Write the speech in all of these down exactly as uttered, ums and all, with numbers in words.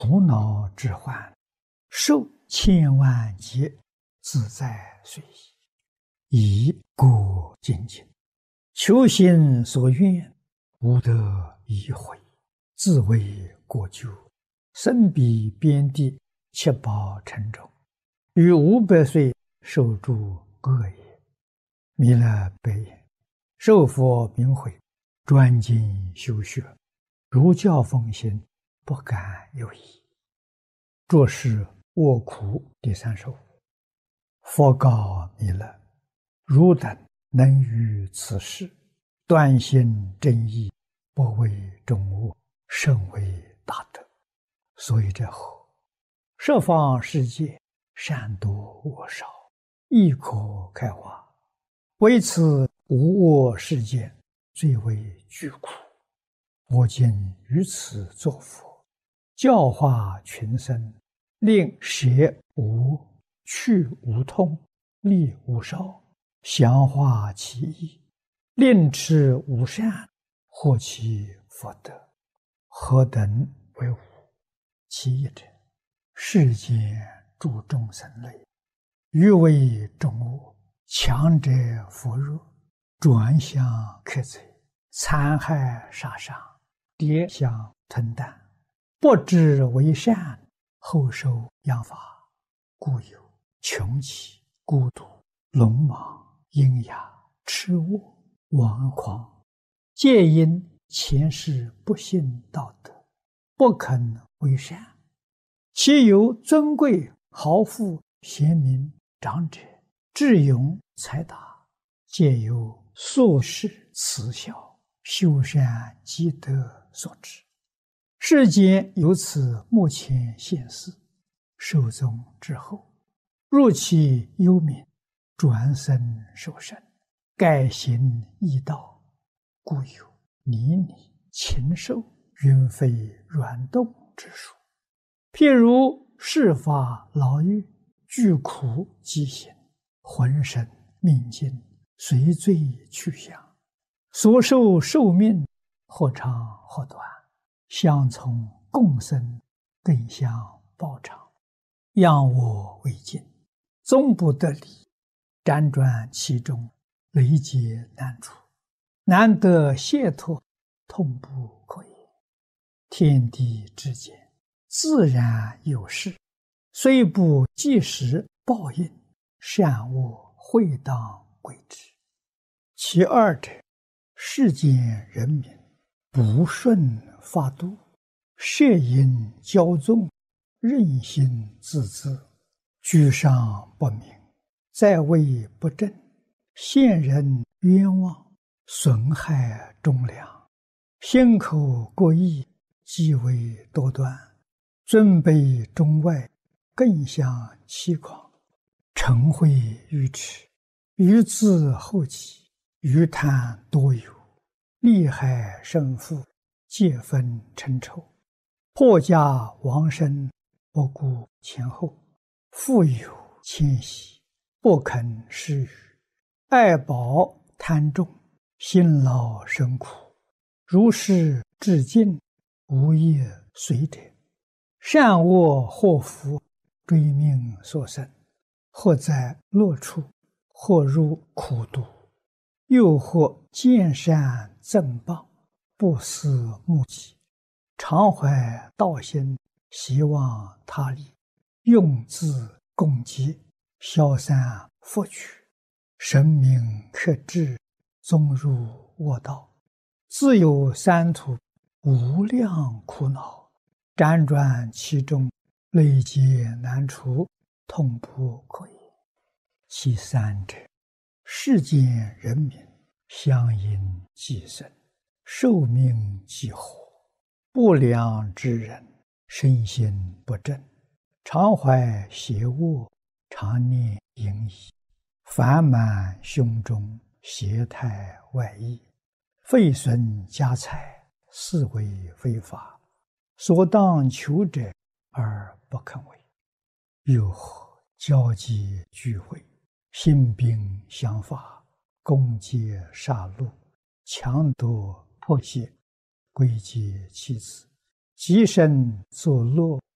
苦恼之患，受千万劫，自在随意，以过精进，求心所愿，无得已悔，自为过咎，身彼边地，七宝沉重，于五百岁受诸恶业。弥勒白言：受佛明慧，专精修学，如教奉行，不敢有疑。作是卧苦第三首。佛告弥勒：汝等能于此事，断心真意，不为众恶，甚为大德。所以这后，十方世界善多恶少，亦可开化。为此无我世界，最为具苦。我今于此作佛，教化群生，令舍无、去无痛，利无少，详化其意，令持无善，获其福德。何等为无？其一者，世间诸众生类，欲为众恶，强者扶弱，转向克贼，残害杀伤，跌相吞啖，不知为善，后受殃罚，故有穷奇、孤独、鲁莽、阴哑、痴恶、顽狂，皆因前世不信道德，不肯为善。其有尊贵、豪富、贤明、长者、智勇、才达，皆由宿世慈孝、修善积德所致。世间由此目前现世，寿终之后，入其幽冥，转生受生，改行异道，故有泥泞、禽兽、云飞软动之术。譬如世法牢狱，具苦饥行，浑身命尽，随罪去向，所受寿命或长或短，相从共生，更相报偿，仰我为镜，终不得离，辗转其中，累劫难除，难得解脱，痛不可言。天地之间，自然有事，虽不即时报应，善恶会当归之。其二者，世间人民不顺法度，摄引骄纵，任性自恣，居上不明，在位不正，陷人冤枉，损害忠良，心口过意，极为多端，尊卑中外，更相欺狂，嗔恚愚痴，愚自后己，愚贪多有，利害胜负，皆分称仇，破家亡身，不顾前后，富有谦息，不肯施予，爱宝贪重，辛劳生苦，如是至尽，无业随者。善恶祸福，追命所生，或在乐处，或入苦毒，又或见善赠报，不思目己，常怀道心，希望他利，用自共济，消散福取，神明克制，终入恶道，自有三途，无量苦恼，辗转其中，累劫难除，痛不可言。其三者，世间人民相因寄生，寿命既活，不良之人，身心不正，常怀邪恶，常念淫逸，烦满胸中，邪态外溢，废损家财，是为非法，所当求者而不肯为。又或交际聚会，兴兵相伐，攻劫杀戮，强夺迫胁，归结妻子，极身作乐，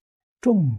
众